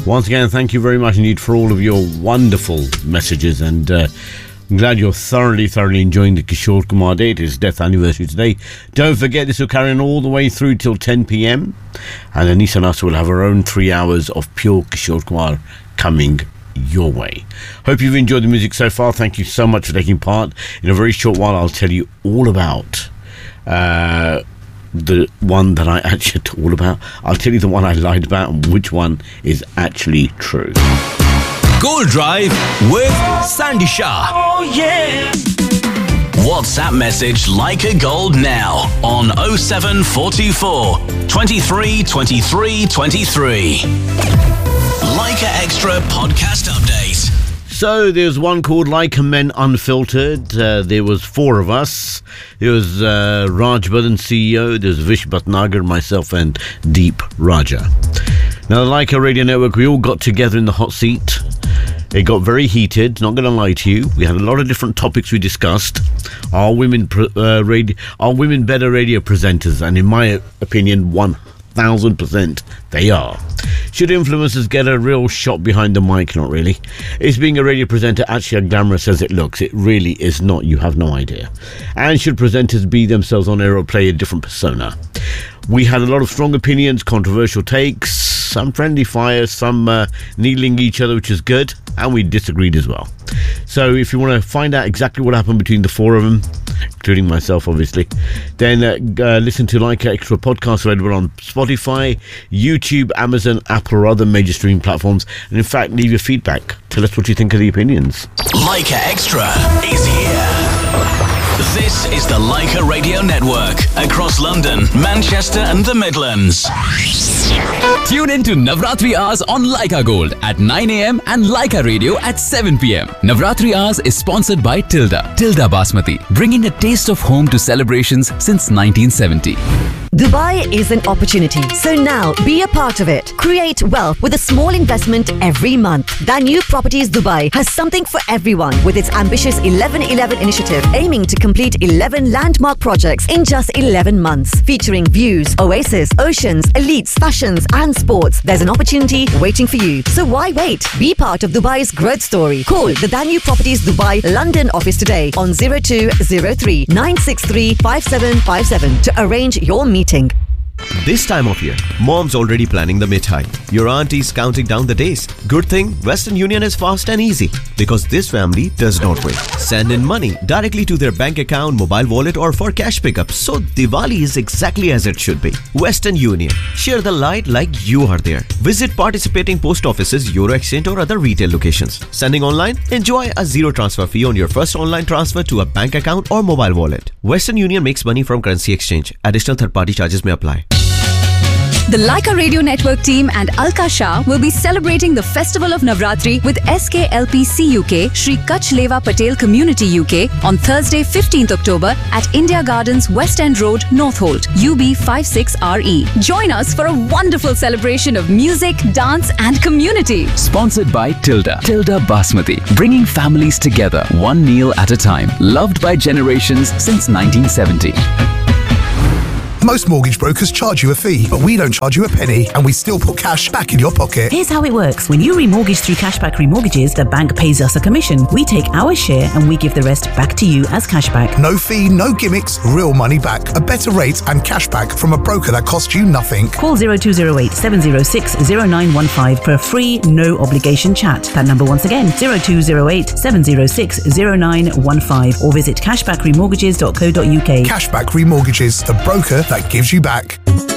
Once again, thank you very much indeed for all of your wonderful messages, and I'm glad you're thoroughly enjoying the Kishore Kumar Day. It is death anniversary today. Don't forget, this will carry on all the way through till 10 p.m. and Anisa and us will have our own 3 hours of pure Kishore Kumar coming your way. Hope you've enjoyed the music so far. Thank you so much for taking part. In a very short while, I'll tell you all about the one that I actually all about. I'll tell you the one I lied about and which one is actually true. Gold Drive with Sandy Shah. Oh yeah. WhatsApp message Leica Gold now on 07424 23 23 23. Leica Extra podcast update. So there's one called Leica Men Unfiltered. There was 4 of us. There was Raj Badhan, CEO. There's Vish Bhatnagar, myself, and Deep Raja. Now the Leica Radio Network, we all got together in the hot seat. It got very heated, not going to lie to you. We had a lot of different topics we discussed. Are women better radio presenters? And in my opinion, 1000% they are. Should influencers get a real shot behind the mic? Not really. Is being a radio presenter actually as glamorous as it looks? It really is not. You have no idea. And should presenters be themselves on air or play a different persona? We had a lot of strong opinions, controversial takes, some friendly fire, some needling each other, which is good, and we disagreed as well. So if you want to find out exactly what happened between the 4 of them, including myself obviously, then listen to Leica Extra podcast available on Spotify, YouTube, Amazon, Apple or other major streaming platforms, and in fact leave your feedback. Tell us what you think of the opinions. Leica Extra is here. This is the Leica Radio Network across London, Manchester and the Midlands. Tune in to Navratri Hours on Leica Gold at 9 a.m. and Leica Radio at 7 p.m. Navratri Hours is sponsored by Tilda Basmati, bringing a taste of home to celebrations since 1970. Dubai is an opportunity, so now be a part of it. Create wealth with a small investment every month. Danube Properties Dubai has something for everyone with its ambitious 11-11 initiative, aiming to complete 11 landmark projects in just 11 months, featuring views, oasis, oceans, elites, fashions and sports. There's an opportunity waiting for you. So why wait? Be part of Dubai's growth story. Call the Danube Properties Dubai London office today on 0203 963 5757 to arrange your meeting. This time of year, mom's already planning the mithai. Your auntie's counting down the days. Good thing Western Union is fast and easy because this family does not wait. Send in money directly to their bank account, mobile wallet or for cash pickup. So Diwali is exactly as it should be. Western Union. Share the light like you are there. Visit participating post offices, Euro Exchange or other retail locations. Sending online? Enjoy a zero transfer fee on your first online transfer to a bank account or mobile wallet. Western Union makes money from currency exchange. Additional third-party charges may apply. The Leica Radio Network team and Alka Shah will be celebrating the Festival of Navratri with SKLPC UK, Shri Kutch Leva Patel Community UK on Thursday 15th October at India Gardens, West End Road, Northolt, UB56RE. Join us for a wonderful celebration of music, dance and community. Sponsored by Tilda Basmati, bringing families together one meal at a time. Loved by generations since 1970. Most mortgage brokers charge you a fee, but we don't charge you a penny, and we still put cash back in your pocket. Here's how it works. When you remortgage through Cashback Remortgages, the bank pays us a commission. We take our share and we give the rest back to you as cashback. No fee, no gimmicks, real money back. A better rate and cashback from a broker that costs you nothing. Call 0208 706 0915 for a free, no obligation chat. That number once again, 0208 706 0915, or visit cashbackremortgages.co.uk. Cashback Remortgages, the broker that gives you back.